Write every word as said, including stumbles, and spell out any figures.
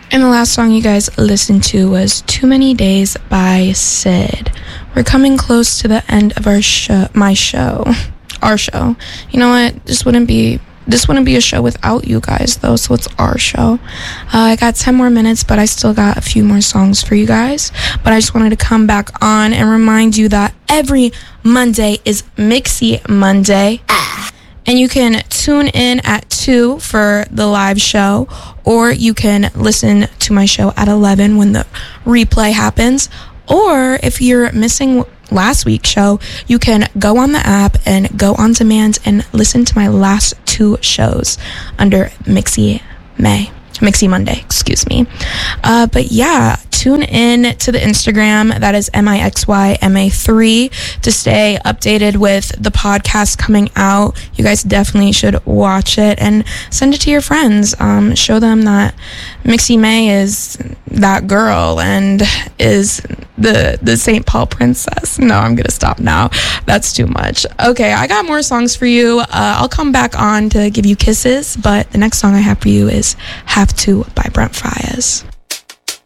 And the last song you guys listened to was Too Many Days by Syd. We're coming close to the end of our show, my show, our show. You know what? This wouldn't be, this wouldn't be a show without you guys, though, so it's our show. Uh, I got ten more minutes, but I still got a few more songs for you guys. But I just wanted to come back on and remind you that every Monday is Mixie Monday. And you can tune in at two for the live show, or you can listen to my show at eleven when the replay happens. Or if you're missing last week's show, you can go on the app and go on demand and listen to my last two shows under Mixie May. Mixie Monday, excuse me. Uh, but yeah, tune in to the Instagram. That is M I X Y M A three to stay updated with the podcast coming out. You guys definitely should watch it and send it to your friends. Um, show them that Mixie May is that girl and is the the Saint Paul princess. No, I'm gonna stop now. That's too much. Okay, I got more songs for you. Uh, I'll come back on to give you kisses, but the next song I have for you is Have To by Brent Faiyaz.